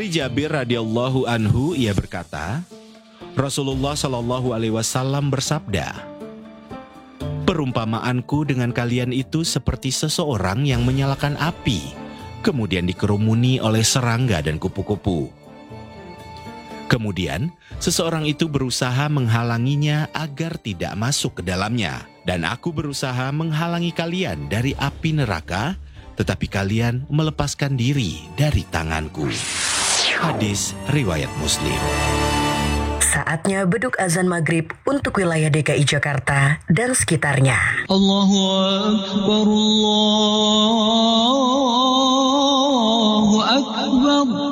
Dari Jabir radhiyallahu anhu, ia berkata, Rasulullah shallallahu alaihi wasallam bersabda, "Perumpamaanku dengan kalian itu seperti seseorang yang menyalakan api, kemudian dikerumuni oleh serangga dan kupu-kupu. Kemudian, seseorang itu berusaha menghalanginya agar tidak masuk ke dalamnya. Dan aku berusaha menghalangi kalian dari api neraka, tetapi kalian melepaskan diri dari tanganku." Hadis riwayat Muslim. Saatnya beduk azan maghrib untuk wilayah DKI Jakarta dan sekitarnya. Allahu Akbar, Allahu Akbar.